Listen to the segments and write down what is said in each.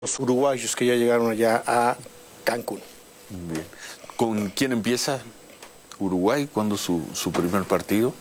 los uruguayos que ya llegaron allá a Cancún. Bien. ¿Con quién empieza Uruguay? ¿Cuándo su primer partido?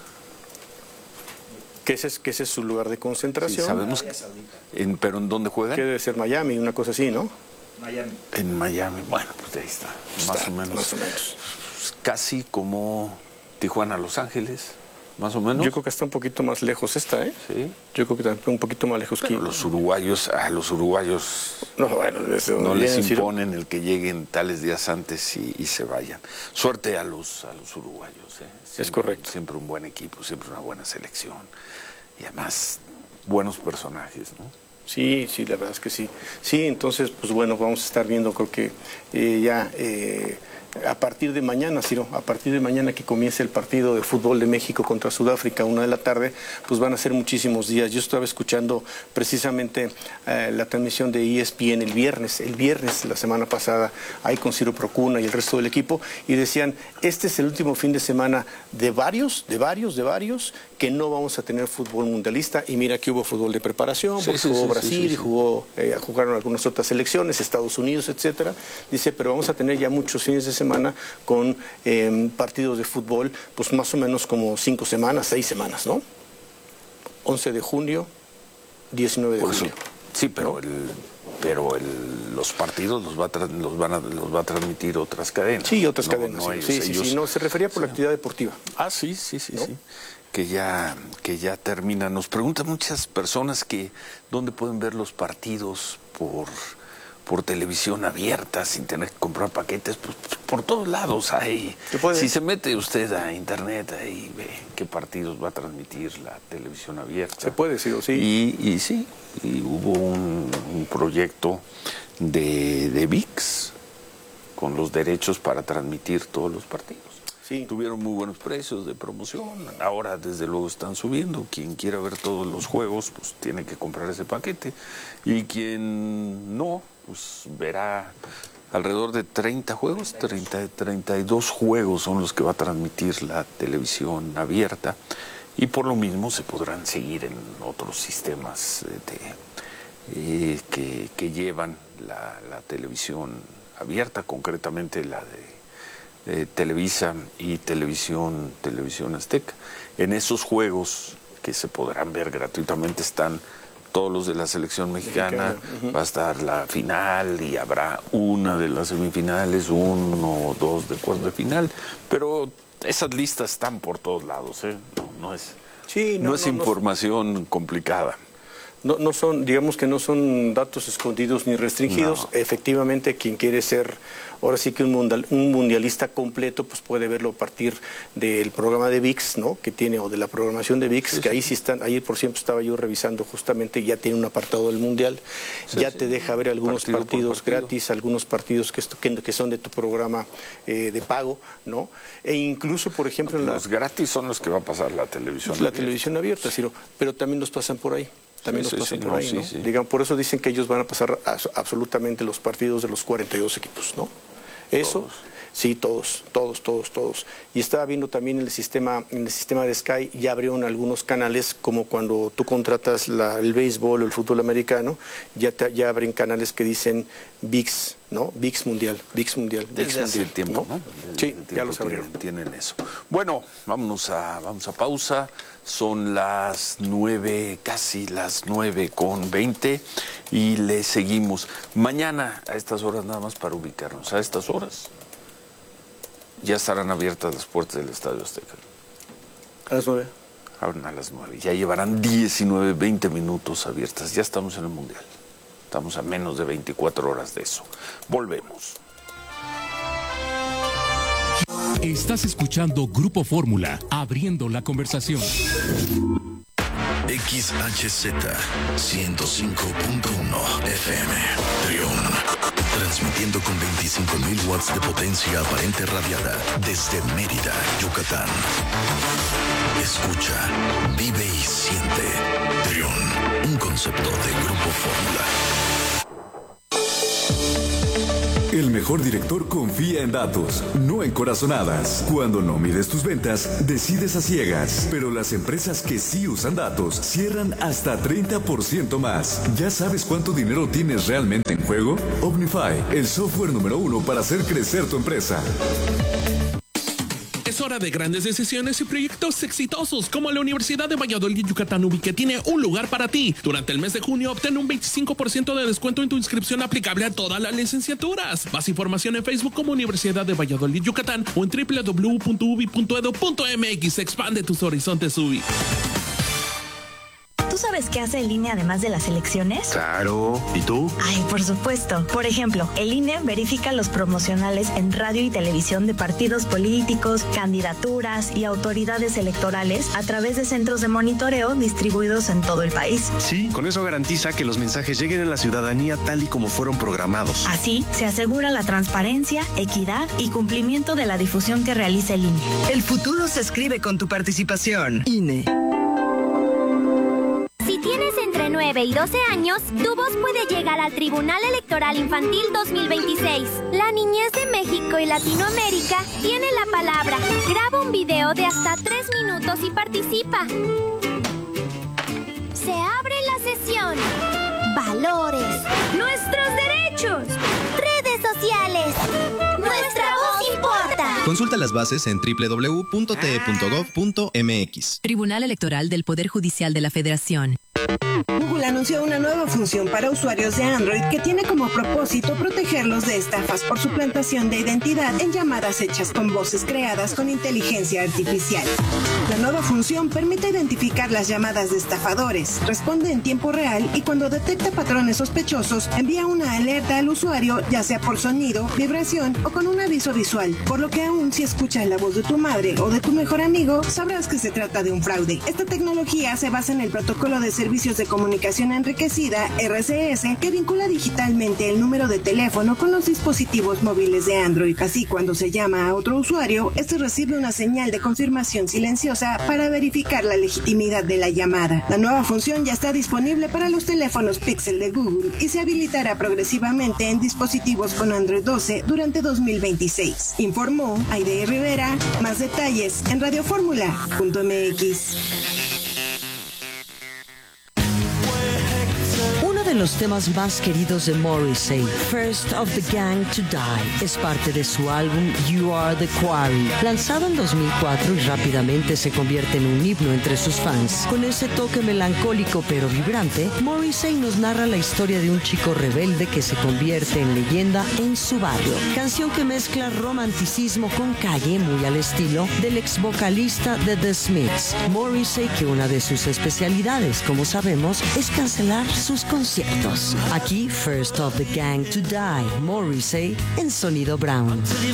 Que ese es su lugar de concentración. Sí, sabemos. ¿Pero en dónde juegan? Que debe ser Miami, una cosa así, ¿no? Miami. En Miami. Bueno, pues ahí está. Más o menos. Más o menos. Casi como Tijuana, Los Ángeles. Más o menos. Yo creo que está un poquito más lejos esta, ¿eh? Sí. Yo creo que está un poquito más lejos. Pero que los uruguayos no, bueno, no les imponen el que lleguen tales días antes y se vayan. Suerte a los uruguayos. Siempre, es correcto. Siempre un buen equipo, siempre una buena selección. Y además, buenos personajes, ¿no? Sí, la verdad es que sí. Sí, entonces, pues bueno, vamos a estar viendo, creo que a partir de mañana, Ciro, a partir de mañana que comience el partido de fútbol de México contra Sudáfrica, 1 p.m, pues van a ser muchísimos días. Yo estaba escuchando precisamente la transmisión de ESPN el viernes, la semana pasada, ahí con Ciro Procuna y el resto del equipo, y decían, este es el último fin de semana de varios, que no vamos a tener fútbol mundialista, y mira que hubo fútbol de preparación, porque jugó Brasil y jugaron algunas otras selecciones, Estados Unidos, etcétera. Dice, pero vamos a tener ya muchos fines de semana con partidos de fútbol, pues más o menos como 5 semanas, 6 semanas, ¿no? 11 de junio, 19 de julio. Sí, pero ¿no? Los partidos los va a transmitir otras cadenas. Sí, otras cadenas. No, ellos, no, se refería por la actividad deportiva. Ah, sí. ¿No? Sí. Que ya termina. Nos preguntan muchas personas que dónde pueden ver los partidos por televisión abierta, sin tener que comprar paquetes, pues por todos lados hay. Si se mete usted a internet, ahí ve qué partidos va a transmitir la televisión abierta. Se puede, sí o sí. Y hubo un proyecto de ViX con los derechos para transmitir todos los partidos. Sí. Tuvieron muy buenos precios de promoción, ahora desde luego están subiendo. Quien quiera ver todos los juegos, pues tiene que comprar ese paquete. Y quien no, pues verá alrededor de 30 juegos, 32 juegos son los que va a transmitir la televisión abierta. Y por lo mismo se podrán seguir en otros sistemas que llevan la televisión abierta, concretamente la de Televisa y Televisión Azteca. En esos juegos que se podrán ver gratuitamente están todos los de la selección mexicana. Va a estar la final y habrá una de las semifinales, 1 o 2 de cuartos de final, pero esas listas están por todos lados, ¿eh? No es información complicada. No son, digamos que no son datos escondidos ni restringidos. No. Efectivamente, quien quiere ser, ahora sí que un mundialista completo, pues puede verlo a partir del programa de ViX, ¿no? Que tiene, o de la programación de ViX, que ahí sí están, ayer por ejemplo estaba yo revisando justamente, ya tiene un apartado del mundial, te deja ver algunos partidos gratis, algunos partidos que son de tu programa de pago, ¿no? E incluso, por ejemplo... Los gratis son los que va a pasar la televisión abierta. La televisión abierta, Ciro, pero también los pasan por ahí. También los pasan por ahí, ¿no? Digan, por eso dicen que ellos van a pasar absolutamente los partidos de los 42 equipos, ¿no? Eso, ¿todos? Sí, todos. Y estaba viendo también en el sistema de Sky, ya abrieron algunos canales, como cuando tú contratas el béisbol o el fútbol americano, ya abren canales que dicen ViX, ¿no? ViX Mundial. Desde hace tiempo, ¿no? Sí, ya los abrieron. Tienen eso. Bueno, vamos a pausa. Son las 9, casi las 9:20 y le seguimos. Mañana a estas horas, nada más para ubicarnos, a estas horas ya estarán abiertas las puertas del Estadio Azteca. ¿A las 9? Abren a las 9. Ya llevarán 19, 20 minutos abiertas. Ya estamos en el Mundial. Estamos a menos de 24 horas de eso. Volvemos. Estás escuchando Grupo Fórmula, abriendo la conversación. XHZ 105.1 FM, Trión. Transmitiendo con 25.000 watts de potencia aparente radiada desde Mérida, Yucatán. Escucha, vive y siente. Trión, un concepto de Grupo Fórmula. El mejor director confía en datos, no en corazonadas. Cuando no mides tus ventas, decides a ciegas. Pero las empresas que sí usan datos cierran hasta 30% más. ¿Ya sabes cuánto dinero tienes realmente en juego? Omnify, el software número 1 para hacer crecer tu empresa. Es hora de grandes decisiones y proyectos exitosos como la Universidad de Valladolid Yucatán UBI, que tiene un lugar para ti. Durante el mes de junio obtén un 25% de descuento en tu inscripción aplicable a todas las licenciaturas. Más información en Facebook como Universidad de Valladolid Yucatán o en www.ubi.edu.mx. Expande tus horizontes UBI. ¿Tú sabes qué hace el INE además de las elecciones? Claro. ¿Y tú? Ay, por supuesto. Por ejemplo, el INE verifica los promocionales en radio y televisión de partidos políticos, candidaturas y autoridades electorales a través de centros de monitoreo distribuidos en todo el país. Sí, con eso garantiza que los mensajes lleguen a la ciudadanía tal y como fueron programados. Así, se asegura la transparencia, equidad y cumplimiento de la difusión que realiza el INE. El futuro se escribe con tu participación. INE. Si tienes entre 9 y 12 años, tu voz puede llegar al Tribunal Electoral Infantil 2026. La niñez de México y Latinoamérica tiene la palabra. Graba un video de hasta 3 minutos y participa. Se abre la sesión. Valores. Nuestros derechos. Redes sociales. Nuestra voz importa. Consulta las bases en www.te.gov.mx. Tribunal Electoral del Poder Judicial de la Federación. Google anunció una nueva función para usuarios de Android que tiene como propósito protegerlos de estafas por suplantación de identidad en llamadas hechas con voces creadas con inteligencia artificial. La nueva función permite identificar las llamadas de estafadores, responde en tiempo real y cuando detecta patrones sospechosos envía una alerta al usuario, ya sea por sonido, vibración o con un aviso visual, por lo que aún si escuchas la voz de tu madre o de tu mejor amigo, sabrás que se trata de un fraude. Esta tecnología se basa en el protocolo de servicios de comunicación enriquecida, RCS, que vincula digitalmente el número de teléfono con los dispositivos móviles de Android. Así, cuando se llama a otro usuario, este recibe una señal de confirmación silenciosa para verificar la legitimidad de la llamada. La nueva función ya está disponible para los teléfonos Pixel de Google y se habilitará progresivamente en dispositivos con Android 12 durante 2026. Informó Aide Rivera. Más detalles en radioformula.mx. De los temas más queridos de Morrissey, First of the Gang to Die, es parte de su álbum You Are the Quarry, lanzado en 2004 y rápidamente se convierte en un himno entre sus fans. Con ese toque melancólico pero vibrante, Morrissey nos narra la historia de un chico rebelde que se convierte en leyenda en su barrio. Canción que mezcla romanticismo con calle, muy al estilo del ex vocalista de The Smiths. Morrissey, que una de sus especialidades, como sabemos, es cancelar sus conciertos. Aquí, First of the Gang to Die, Morrissey en Sonido Brown.